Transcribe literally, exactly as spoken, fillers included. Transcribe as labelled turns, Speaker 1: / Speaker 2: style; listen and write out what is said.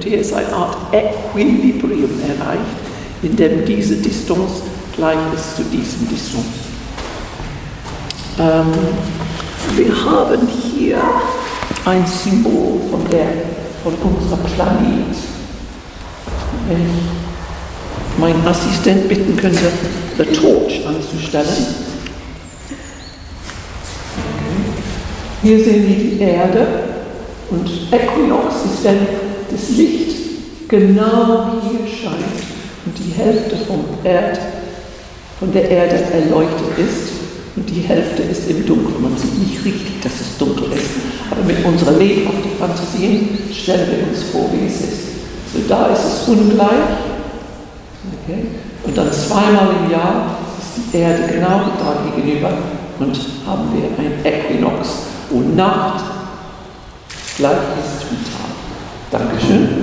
Speaker 1: ihr es eine Art Equilibrium erreicht, in dem diese Distanz gleich ist zu diesem Distanz. Ähm, wir haben hier ein Symbol von, der, von unserem Planet. Wenn ich meinen Assistent bitten könnte, the torch anzustellen. Hier sehen wir die Erde und Äquinox ist, wenn das Licht genau hier scheint und die Hälfte vom Erd, von der Erde erleuchtet ist und die Hälfte ist im Dunkeln. Man sieht nicht richtig, dass es dunkel ist, aber mit unserer lebhaften Fantasie stellen wir uns vor, wie es ist. So, da ist es ungleich. Okay. Und dann zweimal im Jahr ist die Erde genau da gegenüber und haben wir ein Äquinox, wo Nacht gleich ist wie Tag. Dankeschön.